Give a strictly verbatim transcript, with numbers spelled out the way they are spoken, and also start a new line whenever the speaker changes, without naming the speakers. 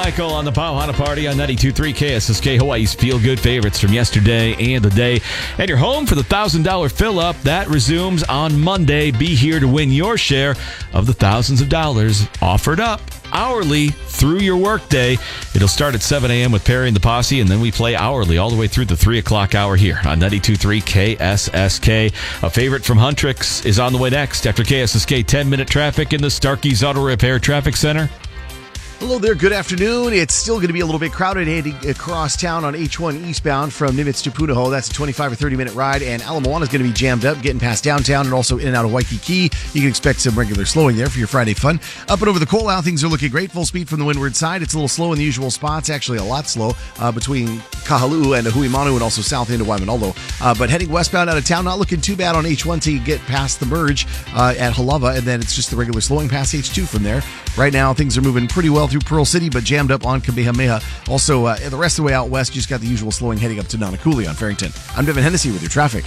Michael on the Pauhana Party on ninety-two point three K S S K, Hawaii's feel-good favorites from yesterday and the day. And you're home for the one thousand dollars fill-up. That resumes on Monday. Be here to win your share of the thousands of dollars offered up hourly through your workday. It'll start at seven a.m. with Perry and the Posse, and then we play hourly all the way through the three o'clock hour here on ninety-two point three K S S K. A favorite from Huntrix is on the way next after K S S K ten-minute traffic in the Starkey's Auto Repair Traffic Center.
Hello there, good afternoon. It's still going to be a little bit crowded heading across town on H one eastbound from Nimitz to Punahou. That's a twenty-five or thirty minute ride, and Ala Moana is going to be jammed up, getting past downtown and also in and out of Waikiki. You can expect some regular slowing there for your Friday fun. Up and over the Kolau, things are looking great. Full speed from the windward side. It's a little slow in the usual spots, actually a lot slow uh, between Kahaluu and Huimanu and also south into Waimanalo. Uh, but heading westbound out of town, not looking too bad on H one till you get past the merge uh, at Halava, and then it's just the regular slowing past H two from there. Right now, things are moving pretty well through Pearl City, but jammed up on Kamehameha. Also, uh, the rest of the way out west, you just got the usual slowing heading up to Nanakuli on Farrington. I'm Devin Hennessy with your traffic.